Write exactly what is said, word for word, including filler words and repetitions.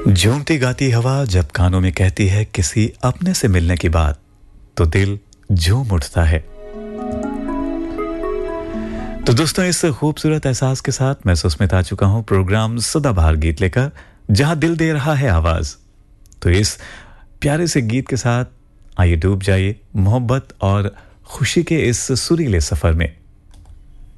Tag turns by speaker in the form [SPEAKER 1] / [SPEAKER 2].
[SPEAKER 1] झूमती गाती हवा जब कानों में कहती है किसी अपने से मिलने की बात, तो दिल झूम उठता है। तो दोस्तों, इस खूबसूरत एहसास के साथ मैं सुस्मित आ चुका हूं प्रोग्राम सदाबहार गीत लेकर, जहां दिल दे रहा है आवाज। तो इस प्यारे से गीत के साथ आइए डूब जाइए मोहब्बत और खुशी के इस सुरीले सफर में।